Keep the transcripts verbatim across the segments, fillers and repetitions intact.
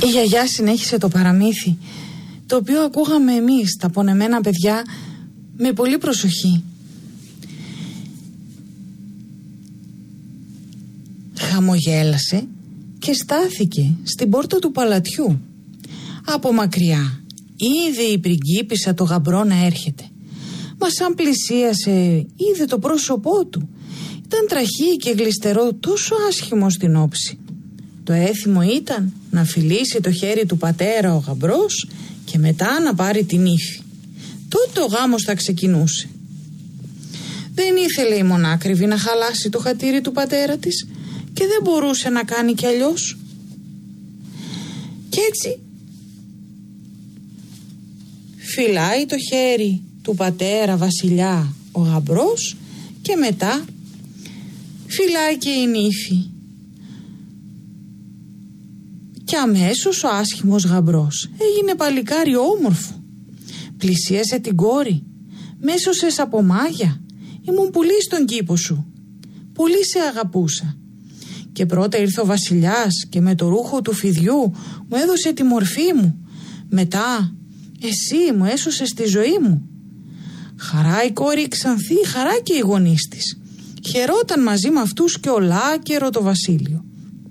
Η γιαγιά συνέχισε το παραμύθι, το οποίο ακούγαμε εμείς τα πονεμένα παιδιά με πολύ προσοχή. Χαμογέλασε και στάθηκε στην πόρτα του παλατιού. Από μακριά είδε η πριγκίπισσα το γαμπρό να έρχεται. Μα σαν πλησίασε είδε το πρόσωπό του. Ήταν τραχή και γλιστερό, τόσο άσχημο στην όψη. Το έθιμο ήταν να φιλήσει το χέρι του πατέρα ο γαμπρός και μετά να πάρει την ύφη. Τότε ο γάμος θα ξεκινούσε. Δεν ήθελε η μονάκριβη να χαλάσει το χατήρι του πατέρα της και δεν μπορούσε να κάνει κι αλλιώς. Κι έτσι φυλάει το χέρι του πατέρα βασιλιά ο γαμπρός και μετά φυλάει και η νύφη. Και αμέσως ο άσχημος γαμπρός έγινε παλικάρι όμορφο. Πλησίασε την κόρη. Μέσωσες από μάγια. Ήμουν πολύ στον κήπο σου. Πολύ σε αγαπούσα. Και πρώτα ήρθε ο βασιλιάς και με το ρούχο του φιδιού μου έδωσε τη μορφή μου. Μετά εσύ μου έσωσες τη ζωή μου. Χαρά η κόρη Ξανθή, χαρά και οι γονείς της. Χαιρόταν μαζί με αυτούς και ολάκερο το βασίλειο.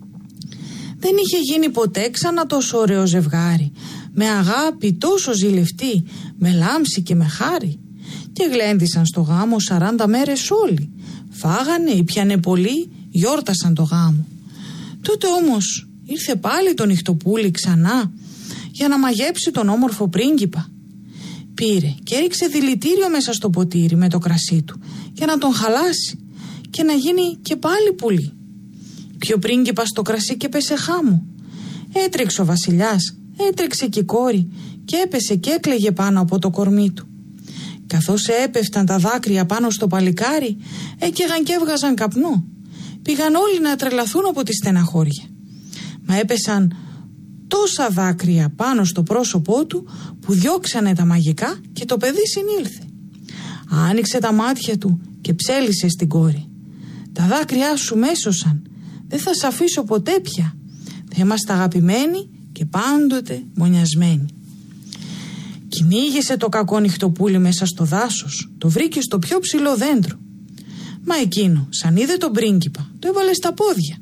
Δεν είχε γίνει ποτέ ξανά τόσο ωραίο ζευγάρι, με αγάπη τόσο ζηλευτή, με λάμψη και με χάρη. Και γλέντισαν στο γάμο σαράντα μέρες όλοι. Φάγανε, ήπιανε πολύ, γιόρτασαν το γάμο. Τότε όμως ήρθε πάλι το νυχτοπούλι ξανά για να μαγέψει τον όμορφο πρίγκιπα. Πήρε και έριξε δηλητήριο μέσα στο ποτήρι με το κρασί του για να τον χαλάσει και να γίνει και πάλι πουλί. Πιο πρίγκιπα στο κρασί και πέσε χάμω. Έτρεξε ο βασιλιάς, έτρεξε και η κόρη και έπεσε και έκλαιγε πάνω από το κορμί του. Καθώς έπεφταν τα δάκρυα πάνω στο παλικάρι, έκαιγαν και έβγαζαν καπνό. Πήγαν όλοι να τρελαθούν από τη στεναχώρια. Μα έπεσαν τόσα δάκρυα πάνω στο πρόσωπό του που διώξανε τα μαγικά και το παιδί συνήλθε. Άνοιξε τα μάτια του και ψέλισε στην κόρη. Τα δάκρυά σου μέσωσαν. Δεν θα σ' αφήσω ποτέ πια. Θα είμαστε αγαπημένοι και πάντοτε μονιασμένοι. Κυνήγησε το κακό νυχτοπούλι μέσα στο δάσος. Το βρήκε στο πιο ψηλό δέντρο. Μα εκείνο, σαν είδε τον πρίγκιπα, το έβαλε στα πόδια.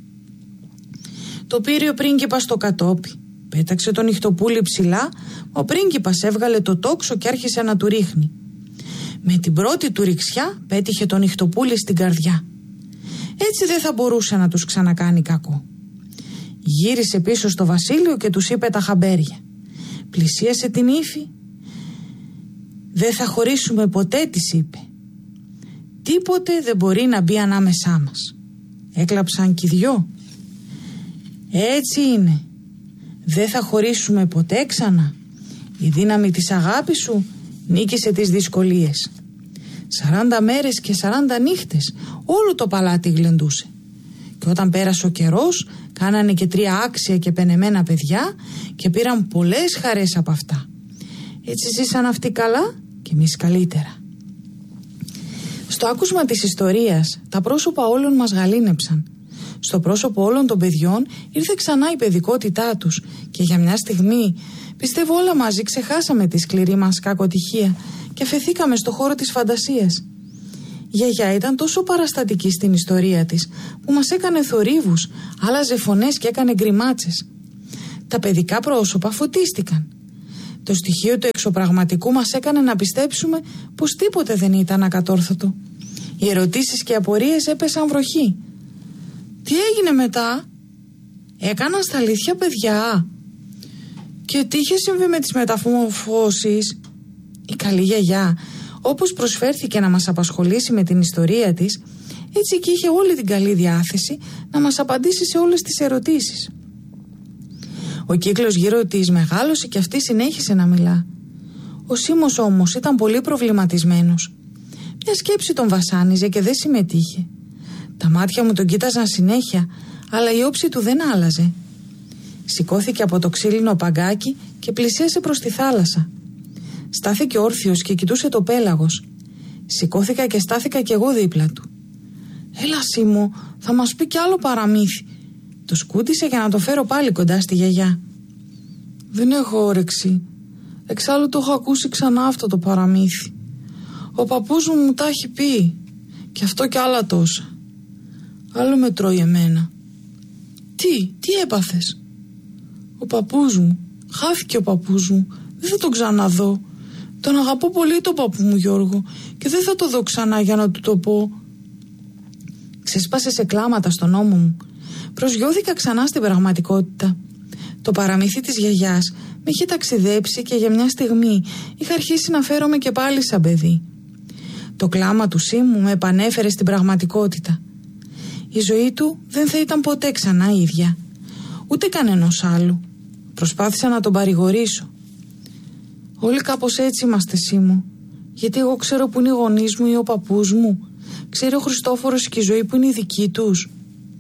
Το πήρε ο πρίγκιπας στο κατόπι. Πέταξε το νυχτοπούλι ψηλά. Ο πρίγκιπας έβγαλε το τόξο και άρχισε να του ρίχνει. Με την πρώτη του ριξιά πέτυχε το νυχτοπούλι στην καρδιά. Έτσι δεν θα μπορούσε να τους ξανακάνει κακό. Γύρισε πίσω στο βασίλειο και τους είπε τα χαμπέρια. Πλησίασε την ύφη. Δεν θα χωρίσουμε ποτέ, της είπε. Τίποτε δεν μπορεί να μπει ανάμεσά μας. Έκλαψαν κι οι δυο. Έτσι είναι. Δεν θα χωρίσουμε ποτέ ξανά. Η δύναμη της αγάπης σου νίκησε τις δυσκολίες. Σαράντα μέρες και σαράντα νύχτες όλο το παλάτι γλεντούσε. Και όταν πέρασε ο καιρός, κάνανε και τρία άξια και πενεμένα παιδιά και πήραν πολλές χαρές από αυτά. Έτσι ζήσαν αυτοί καλά και εμείς καλύτερα. Στο άκουσμα της ιστορίας, τα πρόσωπα όλων μας γαλήνεψαν. Στο πρόσωπο όλων των παιδιών ήρθε ξανά η παιδικότητά τους και για μια στιγμή, πιστεύω όλα μαζί ξεχάσαμε τη σκληρή μας κακοτυχία και αφεθήκαμε στο χώρο της φαντασίας. Η γιαγιά ήταν τόσο παραστατική στην ιστορία της που μας έκανε θορύβους, άλλαζε φωνές και έκανε γκριμάτσες. Τα παιδικά πρόσωπα φωτίστηκαν. Το στοιχείο του εξωπραγματικού μας έκανε να πιστέψουμε πως τίποτε δεν ήταν ακατόρθωτο. Οι ερωτήσεις και οι απορίες έπεσαν βροχή. Τι έγινε μετά? Έκαναν στα αλήθεια παιδιά? Και τι είχε συμβεί με τις μεταμορφώσεις? Η καλή γιαγιά, όπως προσφέρθηκε να μας απασχολήσει με την ιστορία της, έτσι και είχε όλη την καλή διάθεση να μας απαντήσει σε όλες τις ερωτήσεις. Ο κύκλος γύρω της μεγάλωσε και αυτή συνέχισε να μιλά. Ο Σίμος όμως ήταν πολύ προβληματισμένος. Μια σκέψη τον βασάνιζε και δεν συμμετείχε. Τα μάτια μου τον κοίταζαν συνέχεια, αλλά η όψη του δεν άλλαζε. Σηκώθηκε από το ξύλινο παγκάκι και πλησίασε προς τη θάλασσα. Στάθηκε όρθιος και κοιτούσε το πέλαγος. Σηκώθηκα και στάθηκα κι εγώ δίπλα του. «Έλα Σίμω, θα μας πει κι άλλο παραμύθι». Το σκούτισε για να το φέρω πάλι κοντά στη γιαγιά. Δεν έχω όρεξη. Εξάλλου το έχω ακούσει ξανά αυτό το παραμύθι. Ο παππούς μου μου τα έχει πει. Και αυτό κι άλλα τόσα. Άλλο με τρώει εμένα. Τι, τι έπαθες? Ο παππούς μου. Χάθηκε ο παππούς μου. Δεν θα τον ξαναδώ. Τον αγαπώ πολύ τον παππού μου, Γιώργο, και δεν θα το δω ξανά για να του το πω. Ξεσπάσε σε κλάματα στον ώμο μου. Προσγειώθηκα ξανά στην πραγματικότητα. Το παραμύθι της γιαγιάς με είχε ταξιδέψει και για μια στιγμή είχα αρχίσει να φέρομαι και πάλι σαν παιδί. Το κλάμα του Σίμου με επανέφερε στην πραγματικότητα. Η ζωή του δεν θα ήταν ποτέ ξανά ίδια. Ούτε κανένας άλλου. Προσπάθησα να τον παρηγορήσω. Όλοι κάπως έτσι είμαστε, Σίμου. Γιατί εγώ ξέρω που είναι οι γονείς μου ή ο παππούς μου. Ξέρει ο Χριστόφορος και η ζωή που είναι η δική τους.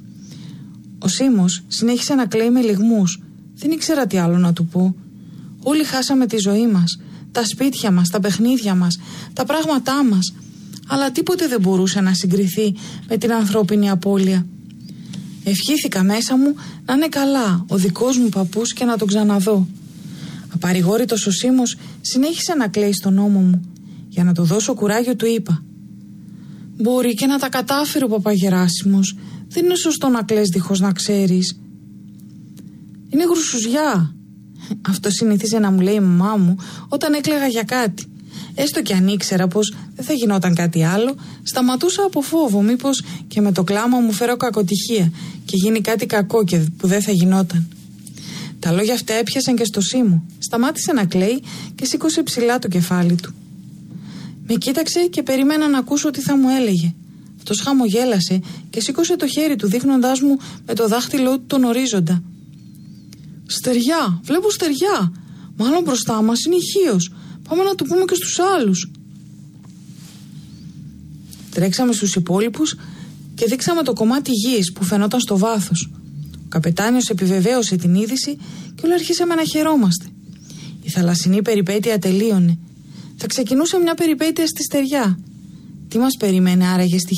Ο Σίμος συνέχισε να κλαίει με λυγμούς. Δεν ήξερα τι άλλο να του πω. Όλοι χάσαμε τη ζωή μας, τα σπίτια μας, τα παιχνίδια μας, τα πράγματά μας. Αλλά τίποτε δεν μπορούσε να συγκριθεί με την ανθρώπινη απώλεια. Ευχήθηκα μέσα μου να είναι καλά ο δικός μου παππούς και να τον ξαναδώ. Απαρηγόρητος ο Σίμος συνέχισε να κλαίει στον ώμο μου. Για να του δώσω κουράγιο του είπα: «Μπορεί και να τα κατάφερε ο Παπαγεράσιμος. Δεν είναι σωστό να κλαις δίχως να ξέρεις». «Είναι γρουσουζιά». Αυτό συνηθίζε να μου λέει η μαμά μου όταν έκλαιγα για κάτι. Έστω και αν ήξερα πως δεν θα γινόταν κάτι άλλο, σταματούσα από φόβο μήπως και με το κλάμα μου φέρω κακοτυχία και γίνει κάτι κακό και που δεν θα γινόταν. Τα λόγια αυτά έπιασαν και στο Σίμου. Σταμάτησε να κλαίει και σήκωσε ψηλά το κεφάλι του. Με κοίταξε και περίμενα να ακούσω τι θα μου έλεγε. Αυτός χαμογέλασε και σήκωσε το χέρι του δείχνοντάς μου με το δάχτυλό του τον ορίζοντα. «Στεριά, βλέπω στεριά. Μάλλον μπροστά μας είναι ηχείος. Πάμε να του πούμε και στους άλλους». Τρέξαμε στους υπόλοιπους και δείξαμε το κομμάτι γης που φαινόταν στο βάθος. Ο καπετάνιος επιβεβαίωσε την είδηση και όλοι αρχίσαμε να χαιρόμαστε. Η θαλασσινή περιπέτεια τελείωνε. Θα ξεκινούσε μια περιπέτεια στη στεριά. Τι μας περιμένει άραγε στη